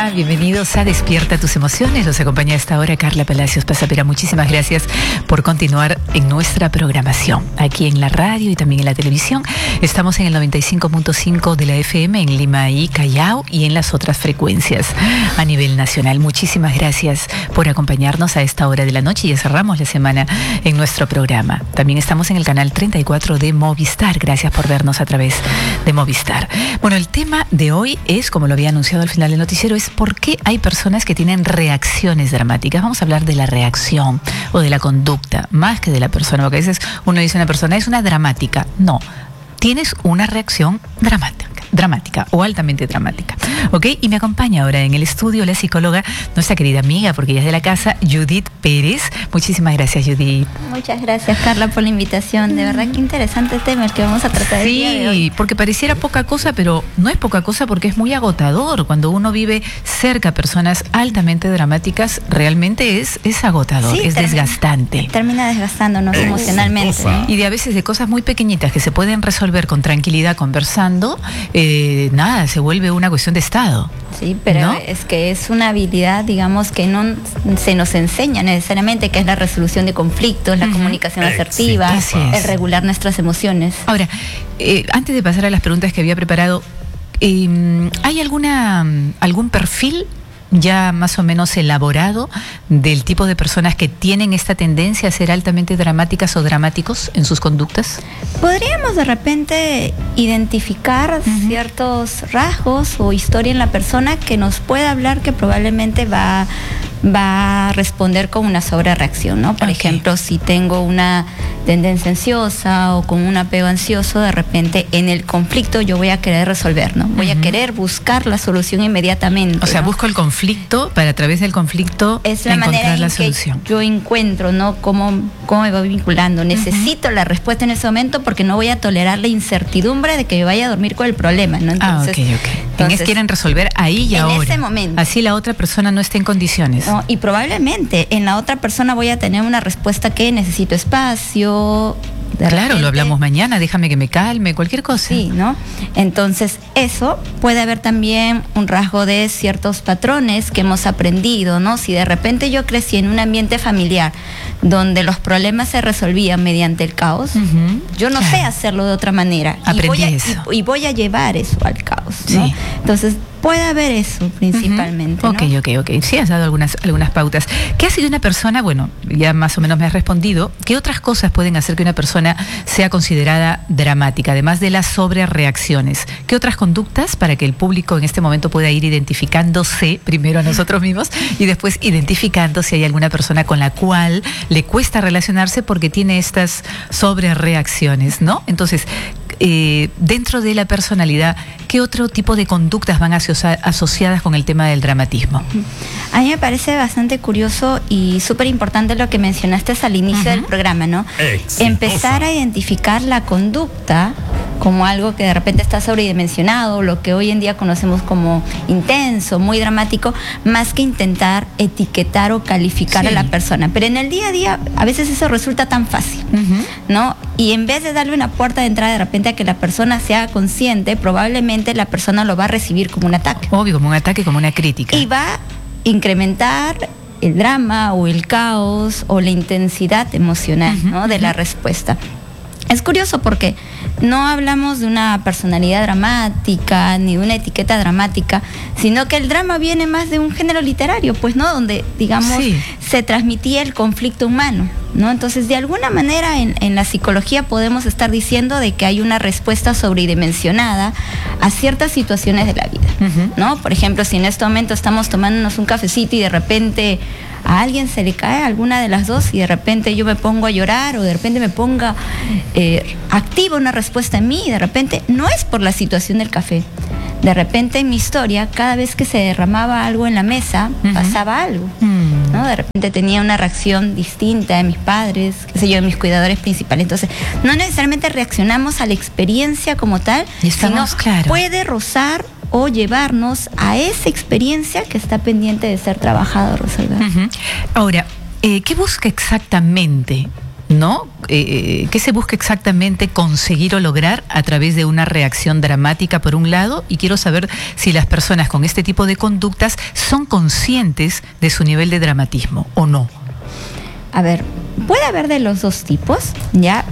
están? Bienvenidos a Despierta tus emociones. Los acompaña a esta hora Carla Palacios Pasapera. Muchísimas gracias por continuar en nuestra programación. Aquí en la radio y también en la televisión. Estamos en el 95.5 de la FM en Lima y Callao y en las otras frecuencias a nivel nacional. Muchísimas gracias por acompañarnos a esta hora de la noche y ya cerramos la semana en nuestro programa. También estamos en el canal 34 de Movistar. Gracias por vernos a través de Movistar. Bueno, el tema de hoy es, como lo había anunciado al final del noticiero, es por qué hay personas que tienen reacciones dramáticas. Vamos a hablar de la reacción o de la conducta, más que de la persona, porque a veces uno dice una persona es una dramática. No, tienes una reacción dramática o altamente dramática, ¿ok? Y me acompaña ahora en el estudio la psicóloga, nuestra querida amiga, porque ella es de la casa, Judith Pérez. Muchísimas gracias, Judith. Muchas gracias, Carla, por la invitación. De verdad que interesante tema el que vamos a tratar el día de hoy. Sí, porque pareciera poca cosa, pero no es poca cosa porque es muy agotador. Cuando uno vive cerca a personas altamente dramáticas, realmente es agotador, sí, es desgastante. Termina desgastándonos emocionalmente, ¿no? Y de a veces de cosas muy pequeñitas que se pueden resolver con tranquilidad conversando, nada, se vuelve una cuestión de estado. Sí, pero ¿no? Es que es una habilidad, digamos, que no se nos enseña necesariamente, que es la resolución de conflictos, la comunicación asertiva, el regular nuestras emociones. Ahora, antes de pasar a las preguntas que había preparado, ¿hay algún perfil ya más o menos elaborado del tipo de personas que tienen esta tendencia a ser altamente dramáticas o dramáticos en sus conductas? ¿Podríamos de repente identificar ciertos rasgos o historia en la persona que nos pueda hablar que probablemente va a responder con una sobrereacción, ¿no? Por ejemplo, si tengo una tendencia ansiosa o con un apego ansioso, de repente en el conflicto yo voy a querer resolver, ¿no? Voy a querer buscar la solución inmediatamente. O sea, ¿no? Busco el conflicto para a través del conflicto es la encontrar manera en la que solución. yo encuentro, ¿no? Cómo me voy vinculando. Necesito la respuesta en ese momento porque no voy a tolerar la incertidumbre de que me vaya a dormir con el problema, ¿no? Entonces, Entonces quieren resolver ahí y ahora. En ese momento. Así la otra persona no esté en condiciones. No, y probablemente en la otra persona voy a tener una respuesta que necesito espacio. Claro, lo hablamos mañana, déjame que me calme, cualquier cosa. Sí, ¿no? Entonces, eso puede haber también un rasgo de ciertos patrones que hemos aprendido, ¿no? Si de repente yo crecí en un ambiente familiar donde los problemas se resolvían mediante el caos, yo no sé hacerlo de otra manera. Y voy a llevar eso al caos, ¿no? Sí. Entonces, puede haber eso principalmente, ¿no? Ok. Sí, has dado algunas pautas. ¿Qué hace de una persona? Bueno, ya más o menos me has respondido. ¿Qué otras cosas pueden hacer que una persona sea considerada dramática, además de las sobrereacciones? ¿Qué otras conductas para que el público en este momento pueda ir identificándose primero a nosotros mismos y después identificando si hay alguna persona con la cual le cuesta relacionarse porque tiene estas sobrereacciones, ¿no? Entonces, dentro de la personalidad, ¿qué otro tipo de conductas van asociadas con el tema del dramatismo? A mí me parece bastante curioso y súper importante lo que mencionaste al inicio del programa, ¿no? Empezar a identificar la conducta como algo que de repente está sobredimensionado, lo que hoy en día conocemos como intenso, muy dramático, más que intentar etiquetar o calificar a la persona. Pero en el día a día, a veces eso resulta tan fácil, ¿no? Y en vez de darle una puerta de entrada de repente a que la persona sea consciente, probablemente la persona lo va a recibir como un ataque. Obvio, como un ataque, como una crítica. Y va a incrementar el drama o el caos o la intensidad emocional, ¿no? De la respuesta. Es curioso porque no hablamos de una personalidad dramática ni de una etiqueta dramática, sino que el drama viene más de un género literario, pues, ¿no? Donde, digamos, se transmitía el conflicto humano, ¿no? Entonces, de alguna manera en la psicología podemos estar diciendo de que hay una respuesta sobredimensionada a ciertas situaciones de la vida, ¿no? Por ejemplo, si en este momento estamos tomándonos un cafecito y de repente a alguien se le cae alguna de las dos y de repente yo me pongo a llorar o de repente me ponga activa una respuesta en mí y de repente no es por la situación del café. De repente en mi historia, cada vez que se derramaba algo en la mesa, pasaba algo, ¿no? De repente tenía una reacción distinta de mis padres, qué sé yo, de mis cuidadores principales. Entonces, no necesariamente reaccionamos a la experiencia como tal, sino puede rozar o llevarnos a esa experiencia que está pendiente de ser trabajada o resolver. Ahora, ¿qué busca exactamente ¿no? ¿Qué se busca exactamente conseguir o lograr a través de una reacción dramática por un lado? Y quiero saber si las personas con este tipo de conductas son conscientes de su nivel de dramatismo o no. A ver, puede haber de los dos tipos, ¿ya?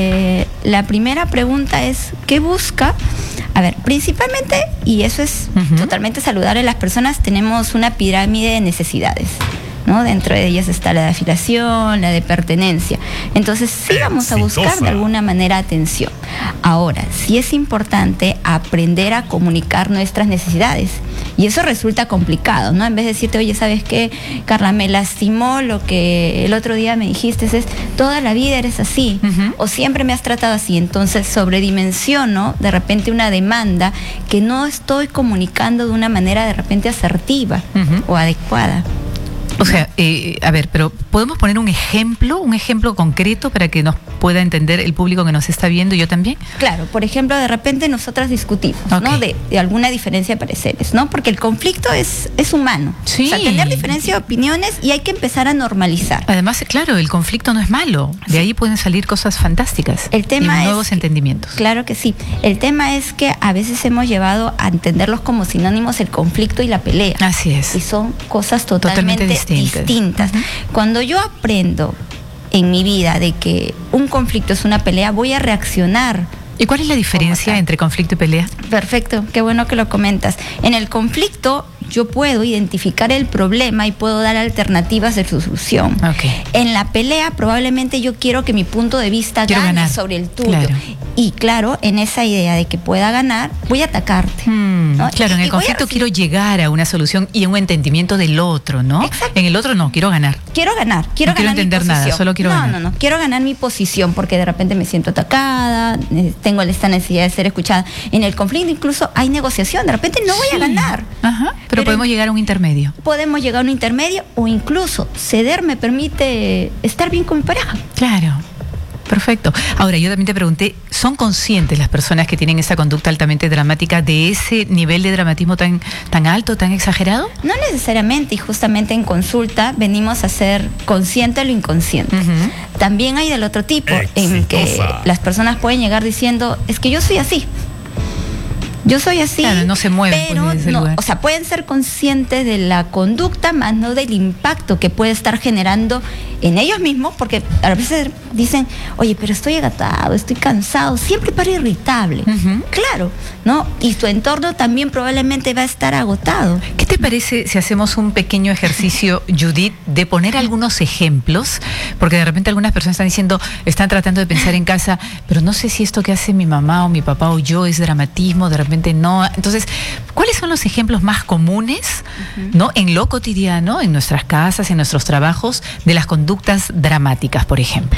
La primera pregunta es, ¿qué busca? A ver, principalmente, y eso es totalmente saludable, las personas tenemos una pirámide de necesidades, ¿no? Dentro de ellas está la de afiliación, la de pertenencia. Entonces sí vamos a buscar de alguna manera atención. Ahora, sí es importante aprender a comunicar nuestras necesidades. Y eso resulta complicado, ¿no? En vez de decirte, oye, ¿sabes qué, Carla? Me lastimó lo que el otro día me dijiste, es toda la vida eres así, o siempre me has tratado así. Entonces sobredimensiono de repente una demanda que no estoy comunicando de una manera de repente asertiva o adecuada. O sea, a ver, pero ¿podemos poner un ejemplo concreto para que nos pueda entender el público que nos está viendo y yo también? Claro, por ejemplo, de repente nosotras discutimos, ¿no? De alguna diferencia de pareceres, ¿no? Porque el conflicto es humano. Sí. O sea, tener diferencia de opiniones y hay que empezar a normalizar. Además, claro, el conflicto no es malo. De ahí pueden salir cosas fantásticas. El tema y nuevos entendimientos. Claro que sí. El tema es que a veces hemos llevado a entenderlos como sinónimos el conflicto y la pelea. Así es. Y son cosas totalmente distintas. Cuando yo aprendo en mi vida de que un conflicto es una pelea, voy a reaccionar. ¿Y cuál es la diferencia entre conflicto y pelea? Perfecto, qué bueno que lo comentas. En el conflicto yo puedo identificar el problema y puedo dar alternativas de su solución. En la pelea probablemente yo quiero que mi punto de vista gane sobre el tuyo. Claro. Y claro, en esa idea de que pueda ganar, voy a atacarte. ¿no? Claro, en el conflicto quiero llegar a una solución y a un entendimiento del otro, ¿no? Exacto. En el otro no, quiero ganar. Quiero ganar no quiero entender nada, solo quiero ganar. No, quiero ganar mi posición porque de repente me siento atacada, tengo esta necesidad de ser escuchada. En el conflicto incluso hay negociación, de repente no voy a ganar. Pero podemos llegar a un intermedio. Podemos llegar a un intermedio o incluso ceder me permite estar bien con mi pareja. Claro. Perfecto. Ahora, yo también te pregunté, ¿son conscientes las personas que tienen esa conducta altamente dramática de ese nivel de dramatismo tan alto, tan exagerado? No necesariamente, y justamente en consulta venimos a ser consciente de lo inconsciente. También hay del otro tipo, en que las personas pueden llegar diciendo, es que yo soy así. Yo soy así, claro, no se mueven, pero pues, no, o sea, pueden ser conscientes de la conducta, más no del impacto que puede estar generando en ellos mismos, porque a veces dicen, oye, pero estoy agotado, estoy cansado, siempre para irritable. Claro, ¿no? Y su entorno también probablemente va a estar agotado. ¿Qué te parece si hacemos un pequeño ejercicio, Judith, de poner algunos ejemplos? Porque de repente algunas personas están tratando de pensar en casa, pero no sé si esto que hace mi mamá o mi papá o yo es dramatismo, de repente no. Entonces, ¿cuáles son los ejemplos más comunes, ¿no? En lo cotidiano, en nuestras casas, en nuestros trabajos, de las conductas dramáticas, por ejemplo?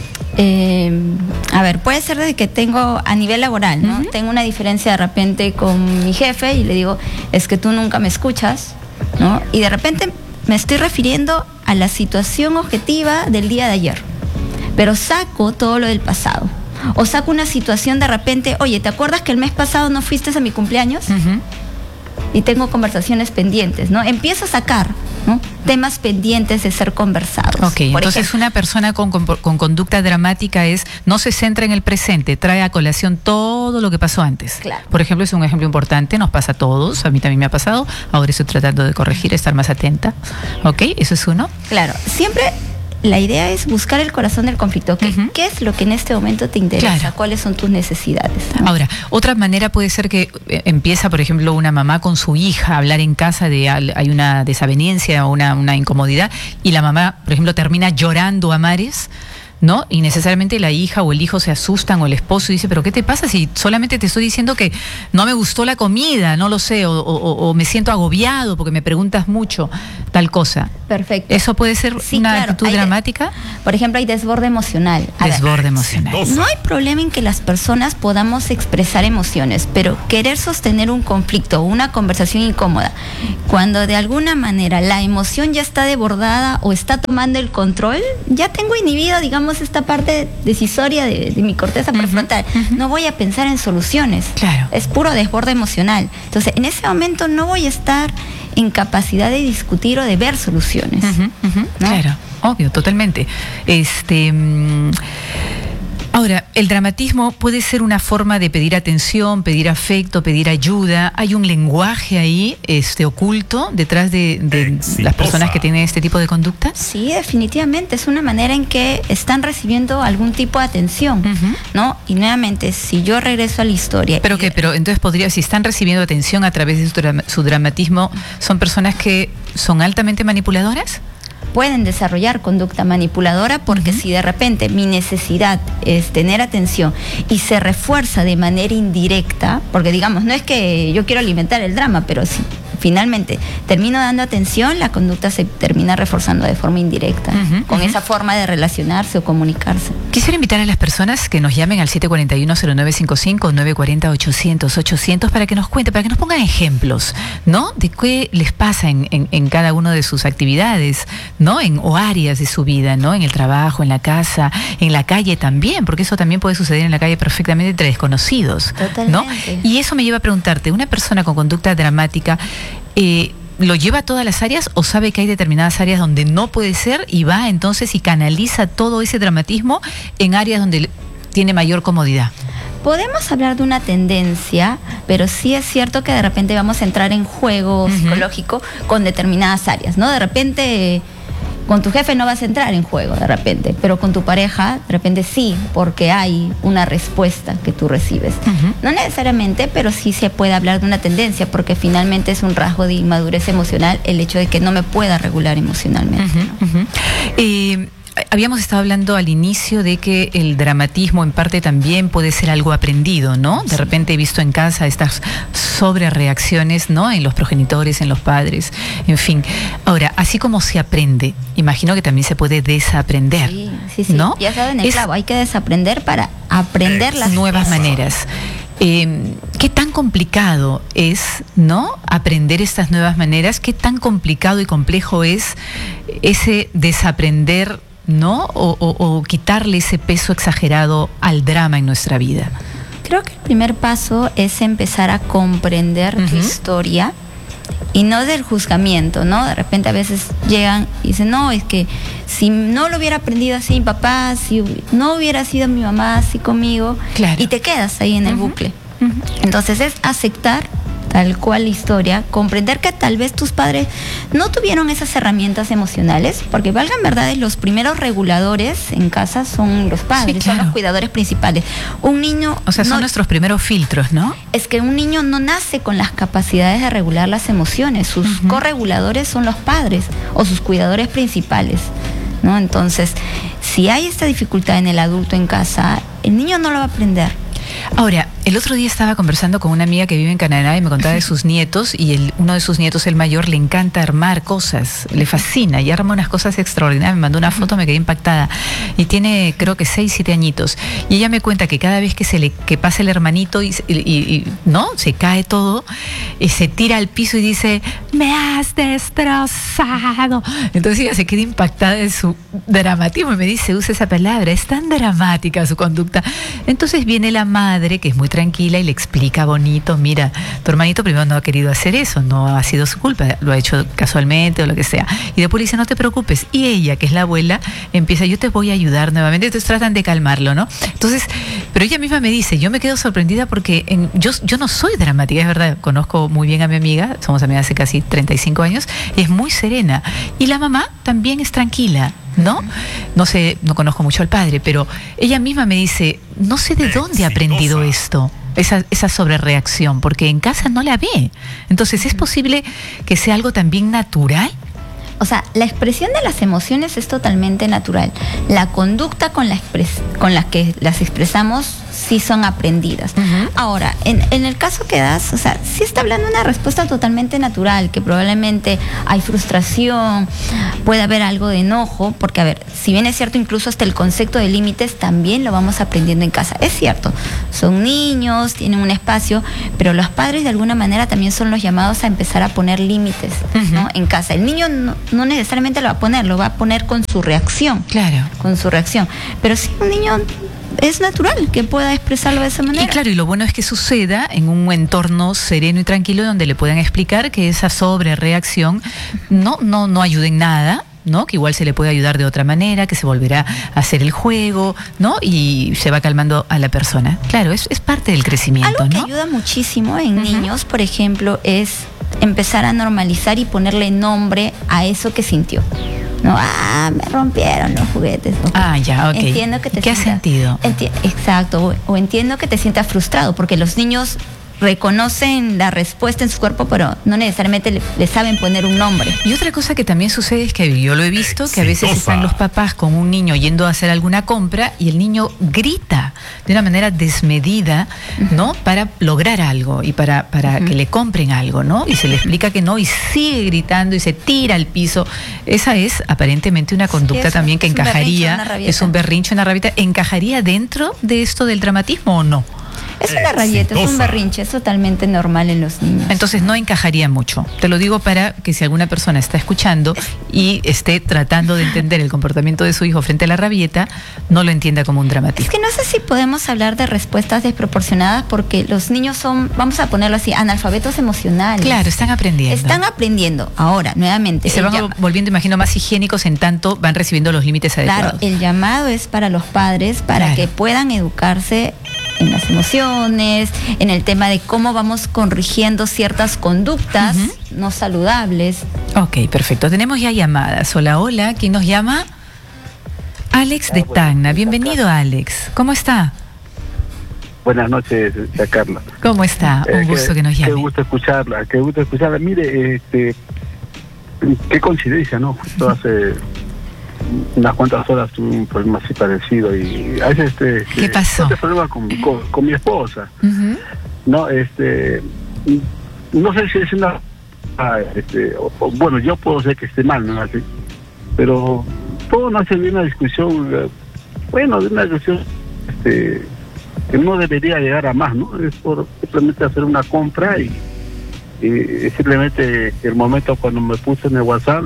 A ver, puede ser desde que tengo a nivel laboral, ¿no? Tengo una diferencia de repente con mi jefe y le digo, es que tú nunca me escuchas, ¿no? Y de repente me estoy refiriendo a la situación objetiva del día de ayer, pero saco todo lo del pasado. O saco una situación de repente, oye, ¿te acuerdas que el mes pasado no fuiste a mi cumpleaños? Y tengo conversaciones pendientes, ¿no? Empiezo a sacar, ¿no? Temas pendientes de ser conversados. Entonces una persona con conducta dramática no se centra en el presente, trae a colación todo lo que pasó antes. Claro. Por ejemplo, es un ejemplo importante, nos pasa a todos, a mí también me ha pasado, ahora estoy tratando de corregir, estar más atenta. Eso es uno. Claro, siempre la idea es buscar el corazón del conflicto. ¿Qué es lo que en este momento te interesa? Claro. ¿Cuáles son tus necesidades? ¿No? Ahora, otra manera puede ser que empieza, por ejemplo, una mamá con su hija a hablar en casa hay una desaveniencia o una incomodidad y la mamá, por ejemplo, termina llorando a mares, ¿no? Y necesariamente la hija o el hijo se asustan o el esposo dice, pero ¿qué te pasa si solamente te estoy diciendo que no me gustó la comida, no lo sé, o me siento agobiado porque me preguntas mucho, tal cosa? Perfecto. ¿Eso puede ser una actitud dramática? Por ejemplo, hay desborde emocional. Desborde emocional. No hay problema en que las personas podamos expresar emociones, pero querer sostener un conflicto o una conversación incómoda, cuando de alguna manera la emoción ya está desbordada o está tomando el control, ya tengo inhibido, digamos, esta parte decisoria de mi corteza prefrontal. No voy a pensar en soluciones. Claro. Es puro desborde emocional. Entonces, en ese momento no voy a estar incapacidad de discutir o de ver soluciones. ¿no? Claro, obvio, totalmente. Ahora, el dramatismo puede ser una forma de pedir atención, pedir afecto, pedir ayuda. ¿Hay un lenguaje ahí oculto detrás de las personas que tienen este tipo de conductas? Sí, definitivamente. Es una manera en que están recibiendo algún tipo de atención, ¿no? Y nuevamente, si yo regreso a la historia... Pero entonces si están recibiendo atención a través de su dramatismo, ¿son personas que son altamente manipuladoras? Pueden desarrollar conducta manipuladora porque si de repente mi necesidad es tener atención y se refuerza de manera indirecta, porque digamos, no es que yo quiero alimentar el drama, pero si finalmente termino dando atención, la conducta se termina reforzando de forma indirecta, con esa forma de relacionarse o comunicarse. Quisiera invitar a las personas que nos llamen al 741-0955, 940-800 para que nos cuenten, para que nos pongan ejemplos, ¿no? De qué les pasa en cada una de sus actividades, ¿no? O áreas de su vida, ¿no? En el trabajo, en la casa, en la calle también, porque eso también puede suceder en la calle perfectamente entre desconocidos, ¿no? Y eso me lleva a preguntarte, ¿una persona con conducta dramática lo lleva a todas las áreas o sabe que hay determinadas áreas donde no puede ser y va entonces y canaliza todo ese dramatismo en áreas donde tiene mayor comodidad? Podemos hablar de una tendencia, pero sí es cierto que de repente vamos a entrar en juego psicológico con determinadas áreas, ¿no? De repente con tu jefe no vas a entrar en juego de repente, pero con tu pareja de repente sí, porque hay una respuesta que tú recibes. No necesariamente, pero sí se puede hablar de una tendencia, porque finalmente es un rasgo de inmadurez emocional el hecho de que no me pueda regular emocionalmente. Habíamos estado hablando al inicio de que el dramatismo en parte también puede ser algo aprendido, ¿no? De repente he visto en casa estas sobrereacciones, ¿no? En los progenitores, en los padres, en fin. Ahora, así como se aprende, imagino que también se puede desaprender, sí. ¿no? Ya saben el clavo, hay que desaprender para aprender las nuevas maneras. ¿Qué tan complicado es, ¿no? Aprender estas nuevas maneras? ¿Qué tan complicado y complejo es ese desaprender, ¿no? O quitarle ese peso exagerado al drama en nuestra vida? Creo que el primer paso es empezar a comprender tu historia y no del juzgamiento, ¿no? De repente a veces llegan y dicen, no, es que si no lo hubiera aprendido así mi papá, si no hubiera sido mi mamá así conmigo, y te quedas ahí en el bucle. Entonces es aceptar tal cual la historia, comprender que tal vez tus padres no tuvieron esas herramientas emocionales, porque valgan verdades, los primeros reguladores en casa son los padres, son los cuidadores principales. Un niño... O sea, son nuestros primeros filtros, ¿no? Es que un niño no nace con las capacidades de regular las emociones, sus correguladores son los padres o sus cuidadores principales, ¿no? Entonces, si hay esta dificultad en el adulto en casa, el niño no lo va a aprender. Ahora, el otro día estaba conversando con una amiga que vive en Canadá y me contaba de sus nietos, y uno de sus nietos, el mayor, le encanta armar cosas, le fascina y arma unas cosas extraordinarias. Me mandó una foto, me quedé impactada, y tiene creo que 6, 7 añitos, y ella me cuenta que cada vez que pasa el hermanito y no, se cae todo, y se tira al piso y dice, me has destrozado. Entonces ella se queda impactada de su dramatismo y me dice, usa esa palabra, es tan dramática su conducta. Entonces viene la madre, que es muy tranquila, y le explica bonito, mira, tu hermanito primero no ha querido hacer eso, no ha sido su culpa, lo ha hecho casualmente o lo que sea. Y después le dice, no te preocupes. Y ella, que es la abuela, empieza, yo te voy a ayudar nuevamente. Entonces tratan de calmarlo, ¿no? Entonces, pero ella misma me dice, yo me quedo sorprendida porque yo no soy dramática, es verdad, conozco muy bien a mi amiga, somos amigas hace casi 35 años, y es muy serena. Y la mamá también es tranquila, ¿no? No sé, no conozco mucho al padre, pero ella misma me dice, no sé de dónde ha aprendido esto, esa sobrereacción, porque en casa no la ve. Entonces, ¿es posible que sea algo también natural? O sea, la expresión de las emociones es totalmente natural. La conducta con la que las expresamos sí son aprendidas. Ahora, en el caso que das, o sea, sí está hablando de una respuesta totalmente natural, que probablemente hay frustración, puede haber algo de enojo, porque a ver, si bien es cierto, incluso hasta el concepto de límites también lo vamos aprendiendo en casa. Es cierto, son niños, tienen un espacio, pero los padres de alguna manera también son los llamados a empezar a poner límites, ¿no? En casa. El niño no necesariamente lo va a poner con su reacción. Claro. Con su reacción. Pero si un niño es natural que pueda expresarlo de esa manera. Y claro, y lo bueno es que suceda en un entorno sereno y tranquilo donde le puedan explicar que esa sobrereacción no ayuda en nada, ¿no? Que igual se le puede ayudar de otra manera, que se volverá a hacer el juego, ¿no? Y se va calmando a la persona. Claro, es parte del crecimiento, algo que ¿no? ayuda muchísimo en niños, por ejemplo, es empezar a normalizar y ponerle nombre a eso que sintió. No, me rompieron los juguetes. Okay. Ya, ok. Entiendo que te ¿Qué ha sentido? Exacto, o entiendo que te sientas frustrado, porque los niños reconocen la respuesta en su cuerpo, pero no necesariamente le saben poner un nombre. Y otra cosa que también sucede es que yo lo he visto, que a veces están los papás con un niño yendo a hacer alguna compra y el niño grita de una manera desmedida, ¿no? Para lograr algo y para que le compren algo, ¿no? Y se le explica que no y sigue gritando y se tira al piso. Esa es aparentemente una conducta también que encajaría, es un berrinche, una rabieta, ¿encajaría dentro de esto del dramatismo o no? Es una rabieta, es un berrinche, es totalmente normal en los niños. Entonces no encajaría mucho. Te lo digo para que si alguna persona está escuchando y esté tratando de entender el comportamiento de su hijo frente a la rabieta, no lo entienda como un dramatismo. Es que no sé si podemos hablar de respuestas desproporcionadas porque los niños son, vamos a ponerlo así, analfabetos emocionales. Claro, están aprendiendo. Están aprendiendo. Ahora, nuevamente. Y se van volviendo, imagino, más higiénicos en tanto van recibiendo los límites adecuados. Claro, el llamado es para los padres, para que puedan educarse en las emociones, en el tema de cómo vamos corrigiendo ciertas conductas no saludables. Ok, perfecto. Tenemos ya llamadas. Hola, hola. ¿Quién nos llama? Alex de Tacna. Bienvenido, Alex. ¿Cómo está? Buenas noches, Carla. ¿Cómo está? Un gusto que nos llame. Qué gusto escucharla, Mire, qué coincidencia, ¿no? Justo hace unas cuantas horas tuve un problema así parecido y a veces ¿qué pasó? Este problema con mi esposa. No, no sé si es una bueno, yo puedo ser que esté mal, ¿no? Así, pero todo nace de una discusión, de una discusión que no debería llegar a más, ¿no? Es por simplemente hacer una compra y simplemente el momento cuando me puse en el WhatsApp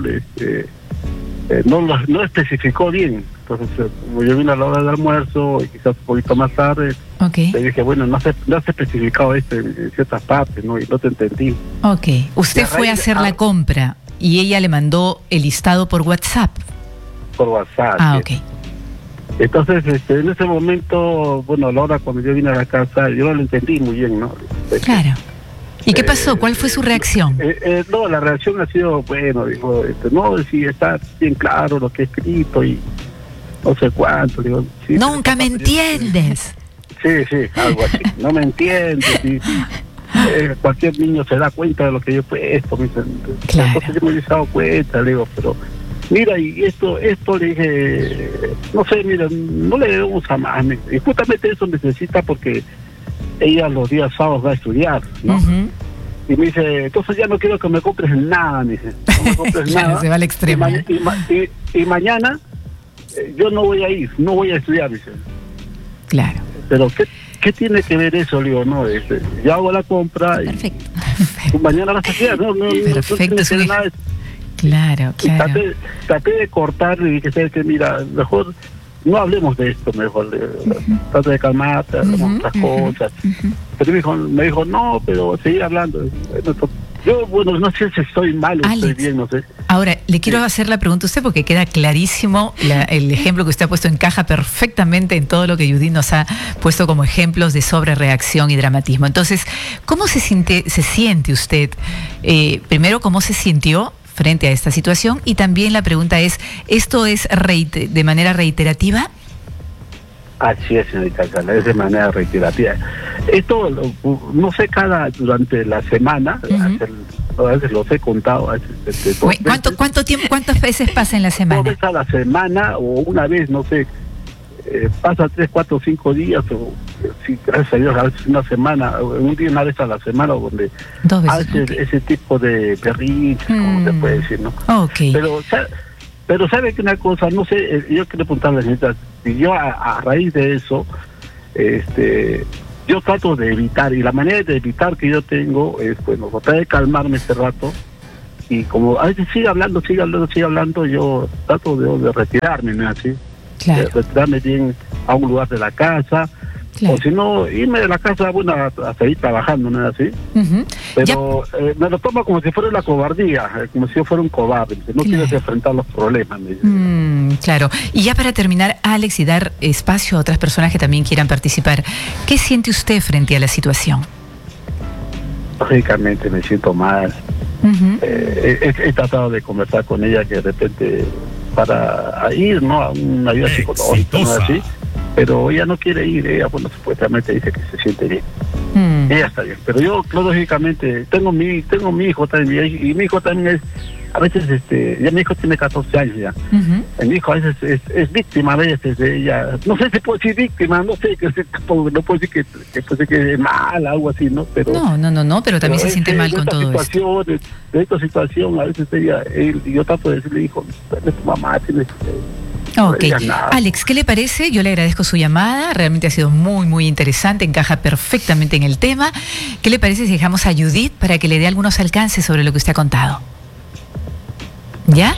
no especificó bien. Entonces, como yo vine a la hora del almuerzo y quizás un poquito más tarde, le dije, bueno, no has especificado esto en ciertas partes, ¿no? Y no te entendí. Ok. Usted fue a hacer la compra y ella le mandó el listado por WhatsApp. Por WhatsApp. Ok. Entonces, en ese momento, bueno, a la hora cuando yo vine a la casa, yo no lo entendí muy bien, ¿no? Claro. ¿Y qué pasó? ¿Cuál fue su reacción? No, la reacción ha sido, bueno, dijo, no, si está bien claro lo que he escrito y no sé cuánto. Digo, sí, nunca me entiendes. Sí, algo así. No me entiendes. Y, cualquier niño se da cuenta de lo que yo he puesto. Claro. Entonces yo me he dado cuenta, le digo, pero mira, y esto le dije, no sé, mira, no le debemos a más. Y justamente eso necesita porque ella los días sábados va a estudiar, ¿no? Y me dice, entonces ya no quiero que me compres nada, me dice. No me compres nada. Se va al extremo. Y mañana yo no voy a ir, no voy a estudiar, dice. Claro. Pero ¿qué tiene que ver eso? Le digo, no, yo hago la compra y mañana vas a estudiar, no perfecto, no tiene nada de eso. Claro. Traté de cortar y dije, ¿sabes qué? Mira, mejor no hablemos de esto, mejor. Trata de calmarte, hablemos otras cosas. Pero me dijo, no, pero seguí hablando. Yo, no sé si estoy mal o estoy bien, no sé. Ahora, le quiero hacer la pregunta a usted porque queda clarísimo, el ejemplo que usted ha puesto encaja perfectamente en todo lo que Judith nos ha puesto como ejemplos de sobrereacción y dramatismo. Entonces, ¿cómo se siente usted? Primero, ¿cómo se sintió frente a esta situación? Y también la pregunta es, ¿esto es de manera reiterativa? Así es, señorita Carla, es de manera reiterativa. Esto, no sé, durante la semana, a veces los he contado. ¿Cuánto tiempo, cuántas veces pasa en la semana? 2 veces a la semana o una vez, no sé, pasa 3, 4, 5 días o sí, gracias a Dios, a veces una semana, un día, una vez a la semana, donde hace ese tipo de berrinches, como se puede decir, ¿no? Okay. Pero sabe que una cosa, no sé, yo quiero preguntarle a la señorita, si yo a raíz de eso, yo trato de evitar, y la manera de evitar que yo tengo es, bueno, tratar de calmarme este rato, y como a veces sigue hablando, yo trato de retirarme, ¿no? Así, claro. de retirarme bien a un lugar de la casa. Claro. O si no, irme de la casa, bueno, a seguir trabajando, ¿no es así? Pero me lo tomo como si fuera una cobardía, como si yo fuera un cobarde, que no quieres enfrentar los problemas. Claro. Y ya para terminar, Alex, y dar espacio a otras personas que también quieran participar, ¿qué siente usted frente a la situación? Lógicamente me siento mal. He tratado de conversar con ella, que de repente para ir, ¿no?, a una ayuda psicológica, ¿no es así? Pero ella no quiere ir. Ella, bueno, supuestamente dice que se siente bien. Ella está bien, pero yo, lógicamente, tengo mi hijo también, y mi hijo también es, a veces, ya mi hijo tiene 14 años ya. Mi hijo a veces es víctima, a veces de ella, no sé si puedo decir víctima, no sé, no puedo decir que es mala, algo así, ¿no? Pero no, pero también se siente mal con todo esto. De esta situación, a veces yo trato de decirle, hijo, tu mamá, tienes... Ok. Alex, ¿qué le parece? Yo le agradezco su llamada, realmente ha sido muy, muy interesante, encaja perfectamente en el tema. ¿Qué le parece si dejamos a Judith para que le dé algunos alcances sobre lo que usted ha contado? ¿Ya?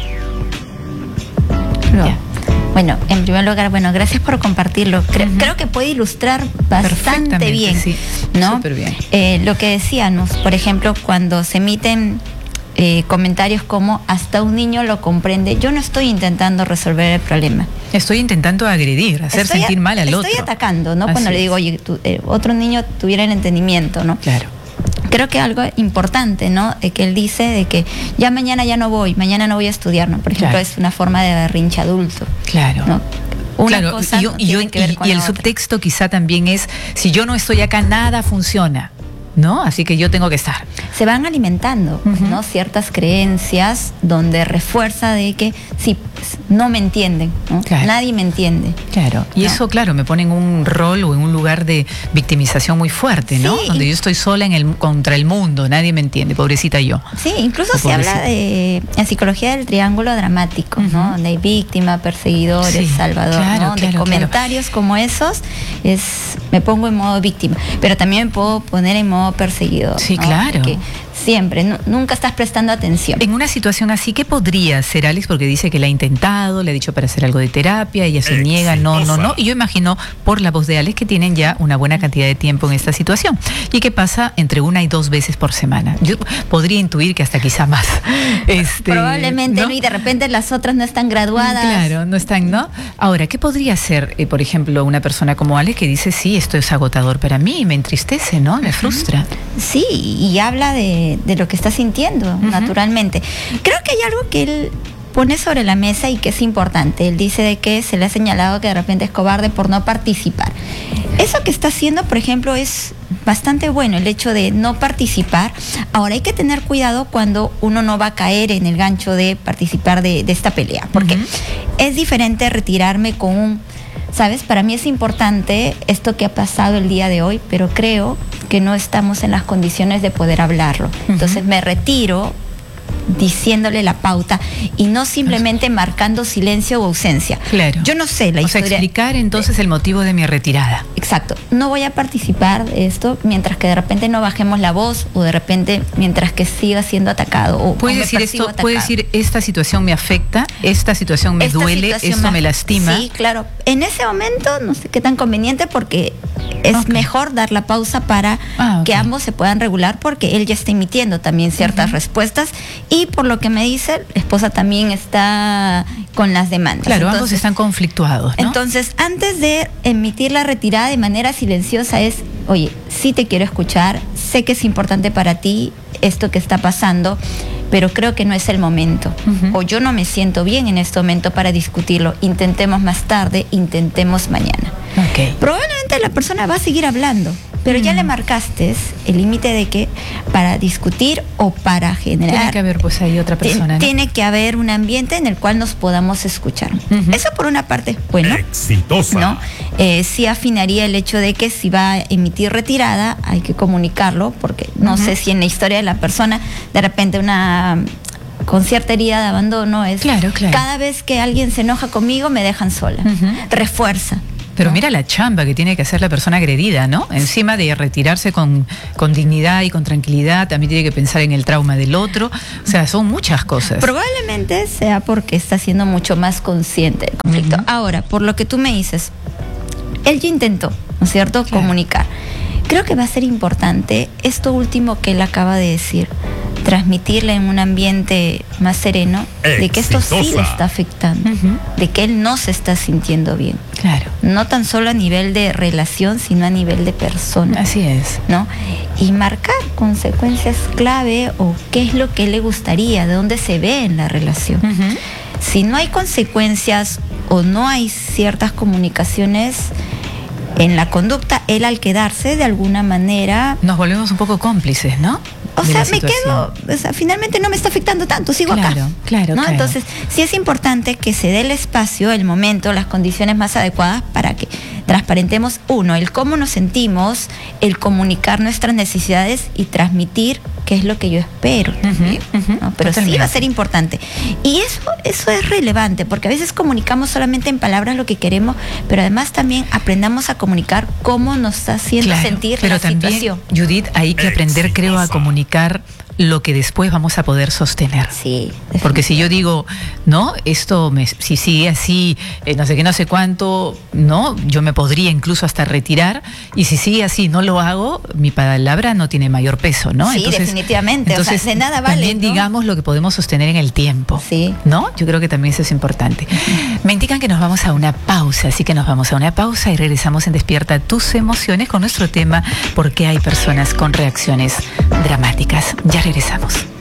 No. Ya. Bueno, en primer lugar, gracias por compartirlo. Creo que puede ilustrar bastante bien, sí, ¿no? Súper bien. Lo que decíamos, por ejemplo, cuando se emiten comentarios como hasta un niño lo comprende. Yo no estoy intentando resolver el problema. Estoy intentando agredir, hacer sentir mal al otro. Estoy atacando, ¿no? Así Cuando le digo, oye, otro niño tuviera el entendimiento, ¿no? Claro. Creo que algo importante, ¿no? Que él dice de que ya mañana ya no voy, mañana no voy a estudiar, ¿no? Por ejemplo, es una forma de berrinche adulto. Claro. ¿no? Claro, y el subtexto quizá también es, si yo no estoy acá, nada funciona, ¿no? Así que yo tengo que estar. Se van alimentando, ¿no? Ciertas creencias donde refuerza de que sí, pues, no me entienden, ¿no? Claro. Nadie me entiende. Claro. Y eso, claro, me pone en un rol o en un lugar de victimización muy fuerte, ¿no? Sí, donde yo estoy sola contra el mundo, nadie me entiende, pobrecita yo. Sí, incluso se habla en psicología del triángulo dramático, ¿no? Donde hay víctima, perseguidores, salvador, claro, ¿no? Claro, de comentarios como esos, me pongo en modo víctima, pero también me puedo poner en modo perseguidor. Sí, ¿no? claro. Porque siempre, nunca estás prestando atención. En una situación así, ¿qué podría hacer Alex? Porque dice que la ha intentado, le ha dicho para hacer algo de terapia, ella se niega, no. Y yo imagino, por la voz de Alex, que tienen ya una buena cantidad de tiempo en esta situación. ¿Y qué pasa entre 1 y 2 veces por semana? Yo podría intuir que hasta quizá más. Probablemente, ¿no? Y de repente las otras no están graduadas. Claro, no están, ¿no? Ahora, ¿qué podría hacer, por ejemplo, una persona como Alex que dice, sí, esto es agotador para mí, me entristece, ¿no? Me frustra. Sí, y habla de lo que está sintiendo, naturalmente. Creo que hay algo que él pone sobre la mesa y que es importante. Él dice de que se le ha señalado que de repente es cobarde por no participar. Eso que está haciendo, por ejemplo, es bastante bueno, el hecho de no participar. Ahora, hay que tener cuidado cuando uno no va a caer en el gancho de participar de esta pelea, porque es diferente retirarme con un... ¿Sabes? Para mí es importante esto que ha pasado el día de hoy, pero creo que no estamos en las condiciones de poder hablarlo. Entonces me retiro diciéndole la pauta y no simplemente marcando silencio o ausencia. Claro. Yo no sé la historia. Explicar entonces el motivo de mi retirada. Exacto. No voy a participar de esto mientras que de repente no bajemos la voz o de repente mientras que siga siendo atacado. ¿Puede decir esto? ¿Puede decir esta situación me afecta, esta situación me duele, esto me lastima? Sí, claro. En ese momento no sé qué tan conveniente porque es mejor dar la pausa para que ambos se puedan regular porque él ya está emitiendo también ciertas respuestas y por lo que me dice, la esposa también está con las demandas. Claro, entonces, ambos están conflictuados, ¿no? Entonces, antes de emitir la retirada de manera silenciosa es, oye, sí te quiero escuchar, sé que es importante para ti esto que está pasando, pero creo que no es el momento. O yo no me siento bien en este momento para discutirlo. Intentemos más tarde, intentemos mañana. Probablemente la persona va a seguir hablando, pero ya le marcaste el límite de que para discutir o para generar... Tiene que haber pues ahí otra persona, ¿no? Tiene que haber un ambiente en el cual nos podamos escuchar. Eso por una parte, bueno. Exitosa. ¿No? Sí afinaría el hecho de que si va a emitir retirada, hay que comunicarlo, porque no sé si en la historia de la persona, de repente con cierta herida de abandono es... Claro. Cada vez que alguien se enoja conmigo, me dejan sola. Refuerza. Pero mira la chamba que tiene que hacer la persona agredida, ¿no? Encima de retirarse con dignidad y con tranquilidad, también tiene que pensar en el trauma del otro. O sea, son muchas cosas. Probablemente sea porque está siendo mucho más consciente del conflicto. Ahora, por lo que tú me dices, él ya intentó, ¿no es cierto?, comunicar. Creo que va a ser importante esto último que él acaba de decir, transmitirle en un ambiente más sereno, de que esto sí le está afectando, de que él no se está sintiendo bien. Claro. No tan solo a nivel de relación, sino a nivel de persona. Así es. ¿No? Y marcar consecuencias clave o qué es lo que le gustaría, de dónde se ve en la relación. Si no hay consecuencias o no hay ciertas comunicaciones en la conducta, él al quedarse de alguna manera... Nos volvemos un poco cómplices, ¿no? O sea, me quedo, o sea, finalmente no me está afectando tanto, sigo acá. Claro. Entonces, sí es importante que se dé el espacio, el momento, las condiciones más adecuadas para que transparentemos, uno, el cómo nos sentimos, el comunicar nuestras necesidades y transmitir qué es lo que yo espero también, ¿no? Pero sí va a ser importante. Y eso es relevante, porque a veces comunicamos solamente en palabras lo que queremos, pero además también aprendamos a comunicar cómo nos está haciendo sentir la situación. Judith, hay que aprender, creo, a comunicar lo que después vamos a poder sostener. Sí. Porque si yo digo, no, si sigue así, no sé qué, no sé cuánto, no, yo me podría incluso hasta retirar, y si sigue así, no lo hago, mi palabra no tiene mayor peso, ¿no? Sí, entonces, definitivamente. Entonces, o sea, de nada vale, también, ¿no?, digamos lo que podemos sostener en el tiempo. Sí. ¿No? Yo creo que también eso es importante. Me indican que nos vamos a una pausa, así que nos vamos a una pausa y regresamos en Despierta tus emociones con nuestro tema, ¿por qué hay personas con reacciones dramáticas? Ya regresamos.